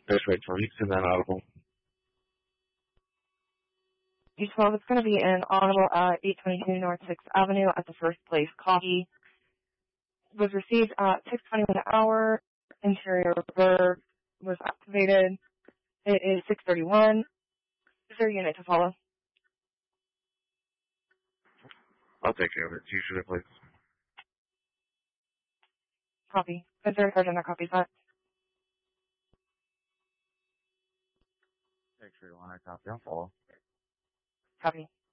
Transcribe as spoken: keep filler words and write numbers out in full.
District for weeks and then audible. Each twelve, it's going to be an audible at eight twenty-two North sixth Avenue at the First Place Coffee. Was received at six twenty-one an hour. Interior reverb was activated. It is six thirty-one. Is there a unit to follow? I'll take care of it. Usually, please. Copy. Is there a sergeant that copies that? Take care one. I copy. I'll follow. Copy.